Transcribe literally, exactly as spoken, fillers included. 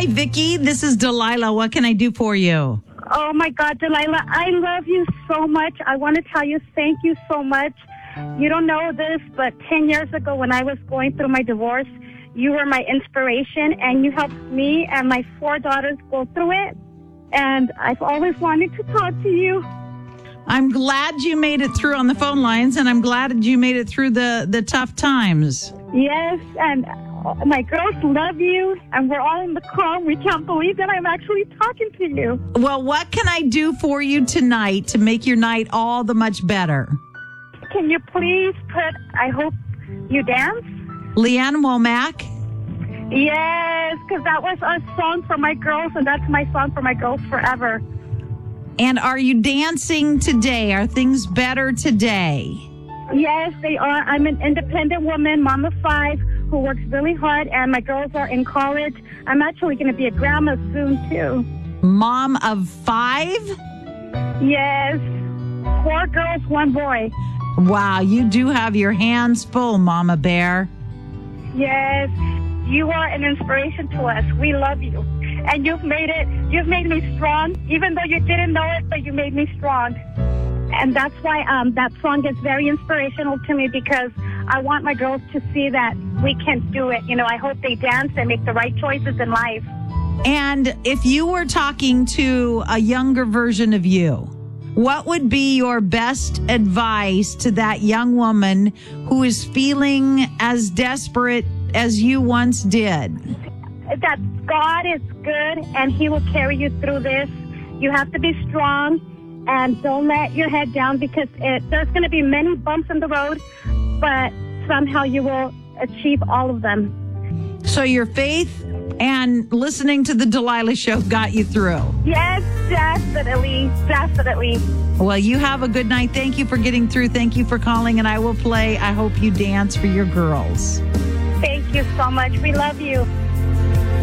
Hi, Vicky. This is Delilah. What can I do for you? Oh, my God, Delilah, I love you so much. I want to tell you thank you so much. You don't know this, but ten years ago when I was going through my divorce, you were my inspiration, and you helped me and my four daughters go through it. And I've always wanted to talk to you. I'm glad you made it through on the phone lines, and I'm glad you made it through the, the tough times. Yes, and my girls love you, and we're all in the car. We can't believe that I'm actually talking to you. Well, what can I do for you tonight to make your night all the much better? Can you please put I Hope You Dance? Leanne Womack? Yes, because that was our song for my girls, and that's my song for my girls forever. And are you dancing today? Are things better today? Yes, they are. I'm an independent woman, mom of five, who works really hard, and my girls are in college. I'm actually going to be a grandma soon, too. Mom of five? Yes. Four girls, one boy. Wow, you do have your hands full, Mama Bear. Yes. You are an inspiration to us. We love you. And you've made it, you've made me strong, even though you didn't know it, but you made me strong. And that's why um, that song is very inspirational to me, because I want my girls to see that we can do it. You know, I hope they dance and make the right choices in life. And if you were talking to a younger version of you, what would be your best advice to that young woman who is feeling as desperate as you once did? That God is good and He will carry you through this. You have to be strong and don't let your head down, because it, there's going to be many bumps in the road, but somehow you will achieve all of them. So your faith and listening to the Delilah Show got you through. Yes, definitely, definitely. Well, you have a good night. Thank you for getting through. Thank you for calling, and I will play I Hope You Dance for your girls. Thank you so much. We love you.